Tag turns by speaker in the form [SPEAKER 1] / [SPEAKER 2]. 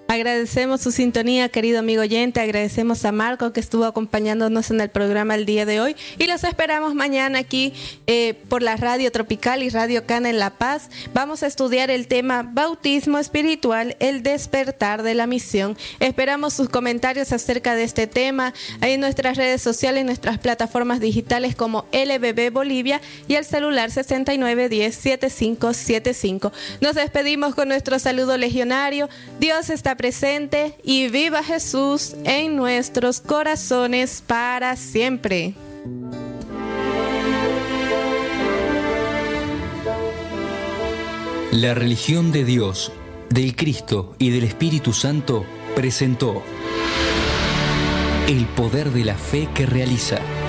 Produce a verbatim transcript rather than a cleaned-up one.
[SPEAKER 1] Agradecemos su sintonía, querido amigo oyente. Agradecemos a Marco que estuvo acompañándonos en el programa el día de hoy. Y los esperamos mañana aquí eh, por la Radio Tropical y Radio Cana en La Paz. Vamos a estudiar el tema Bautismo Espiritual, el despertar de la misión. Esperamos sus comentarios acerca de este tema en nuestras redes sociales, en nuestras plataformas digitales como L B B Bolivia y el celular sesenta y nueve diez setenta y cinco setenta y cinco. Nos despedimos con nuestro saludo legionario. Dios está presente y viva Jesús en nuestros corazones para siempre.
[SPEAKER 2] La religión de Dios, del Cristo y del Espíritu Santo presentó el poder de la fe que realiza.